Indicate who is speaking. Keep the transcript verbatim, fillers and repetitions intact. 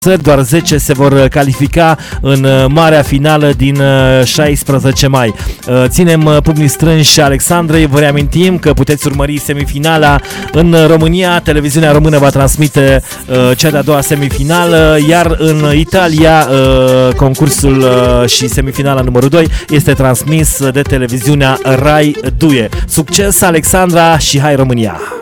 Speaker 1: Doar zece se vor califica în marea finală din șaisprezece mai. Ținem pumnii strânși Alexandrei, vă reamintim că puteți urmări semifinala în România, televiziunea română va transmite cea de-a doua semifinală, iar în Italia concursul și semifinala numărul doi este transmis de televiziunea Rai doi. Succes Alexandra și hai România!